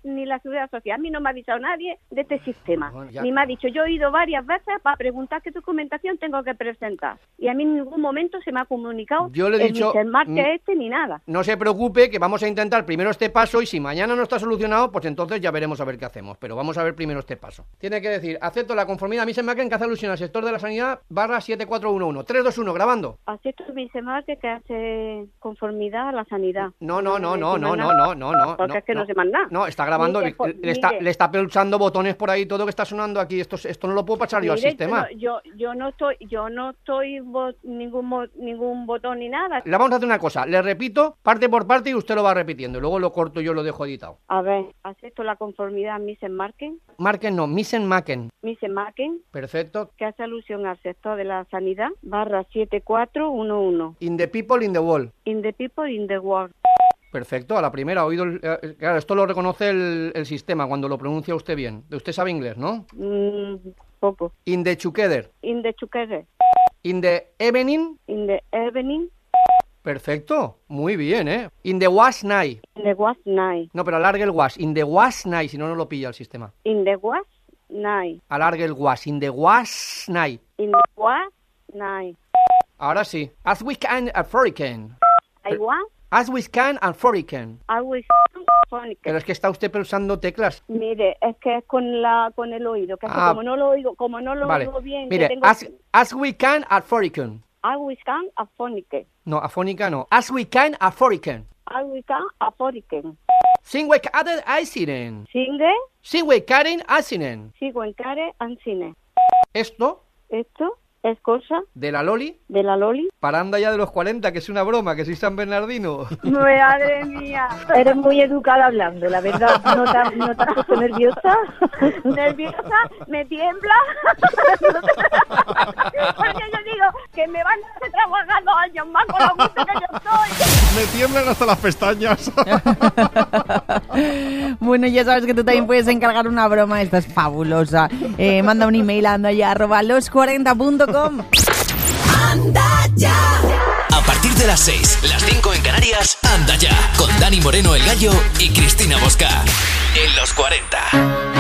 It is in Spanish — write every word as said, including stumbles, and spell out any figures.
ni la Seguridad Social. A mí no me ha avisado nadie de este sistema. Bueno, ya. Ni me ha dicho, yo he ido varias veces para preguntar qué documentación tengo que presentar. Y a mí en ningún momento se me ha comunicado Yo le he el dicho, mister Márquez mm, este ni nada. No se preocupe, que vamos a intentar primero este paso y si mañana no está solucionado, pues entonces ya veremos a ver qué hacemos. Pero vamos a ver primero este paso. Tiene que decir, acepto la conformidad mister Márquez que hace alusión al sector de la sanidad barra siete cuatro uno uno. tres dos uno, grabando. Acepto el mister Márquez que hace conformidad a la sanidad. No, no, no, no, me no, dice no, más no, nada. no, no. Porque no, es que no, no sé más nada. No, está grabando, Mire, le, por- le está, mire. le está pulsando botones por ahí, todo que está sonando aquí. Esto, esto no lo puedo pasar yo al Mire, sistema. Yo, yo, yo no estoy, yo no estoy bo- ningún mo- ningún botón ni nada. Le vamos a hacer una cosa, le repito parte por parte y usted lo va repitiendo. Luego lo corto y yo lo dejo editado. A ver, acepto la conformidad mister Márquez, Marquen no, mister Márquez. mister Márquez, Perfecto. que hace alusión al sector de la sanidad, barra siete cuatro uno uno. In the people in the world. In the people, in the world. Perfecto, a la primera ha oído... el- eh, claro, esto lo reconoce el, el sistema cuando lo pronuncia usted bien. Usted sabe inglés, ¿no? Mm, poco. In the together. In the together, In the evening. in the evening, Perfecto, muy bien, ¿eh? In the was night. in the was night. No, pero alargue el was. In the was night, si no, no lo pilla el sistema. In the was night. Alargue el was. In the was night. In the was night. Ahora sí. As we can and for we can. I want, As we can and for we can. I will phonic. Pero es que está usted pulsando teclas. Mire, es que es con la con el oído, que es que Ah. como no lo oigo, como no lo Vale. oigo bien, Mire, que tengo as, as we can and for we can. I will can a phonic. No, afónica no. As we can and for we can. I will can a phonic. Sin we caden aisinen. Singe, Sin we caden aisinen. sigo en care and cine. Esto Esto es cosa de la Loli de la Loli. para anda ya de los cuarenta, que es una broma, que soy San Bernardino. Madre mía. Eres muy educada hablando, la verdad. ¿No te, has- no te has puesto nerviosa? ¿Nerviosa? ¿Me tiembla? Porque yo digo que me van a hacer trabajar dos años más con lo gusto que yo soy. Me tiemblan hasta las pestañas. Bueno, ya sabes que tú también puedes encargar una broma. Esta es fabulosa. Eh, manda un email a andaya arroba los cuarenta punto com. Anda ya. A partir de las seis, las cinco en Canarias, Anda ya, con Dani Moreno el Gallo y Cristina Bosca. En los cuarenta.